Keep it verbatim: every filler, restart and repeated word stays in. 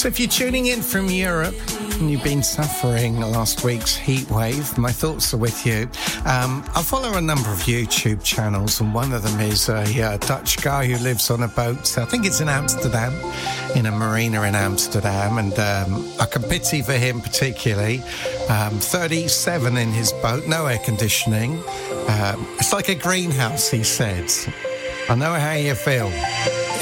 So if you're tuning in from Europe and you've been suffering last week's heat wave, my thoughts are with you. Um, I follow a number of YouTube channels, and one of them is a uh, Dutch guy who lives on a boat. I think it's in Amsterdam, in a marina in Amsterdam, and um, I can pity for him particularly. Um, thirty-seven in his boat, no air conditioning. Um, it's like a greenhouse, he said. I know how you feel.